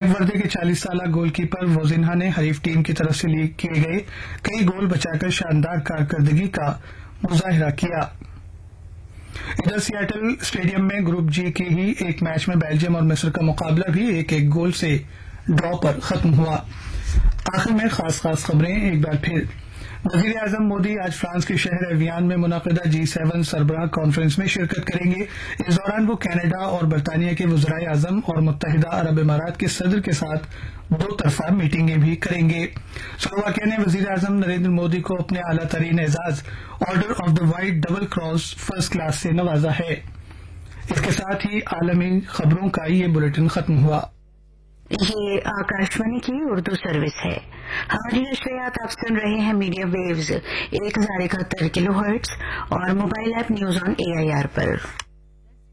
वर्दे के 40 साल गोलकीपर वोजिन्हा ने हरीफ टीम की तरफ से लीक किए गए कई गोल बचाकर शानदार कारकर्दगी का मुजाहिरा किया। इधर सियाटल स्टेडियम में ग्रुप जी के ही एक मैच में बेल्जियम और मिस्र का मुकाबला भी 1-1 गोल से ड्रॉ पर खत्म हुआ। आखिर में खास खबरें एक बार फिर। वजीर आजम मोदी आज फ्रांस के शहर एवियान में मुनक़िदा G7 सरबराह कॉन्फ्रेंस में शिरकत करेंगे। इस दौरान वो कनाडा और बरतानिया के वज़राए आज़म और मुत्तहिदा अरब इमारात के सदर के साथ दो तरफा मीटिंगें भी करेंगे। स्लोवाकिया ने वजीर आजम नरेंद्र मोदी को अपने आला तरीन Ejaz order of the white double cross first class से नवाजा है। इसके साथ ही आलमी खबरों का ये बुलेटिन खत्म हुआ। ये आकाशवाणी की उर्दू सर्विस है। हमारी नशरियात आप सुन रहे हैं मीडियम वेव्स 1071 किलोहर्ट्ज और mobile app news on AIR पर।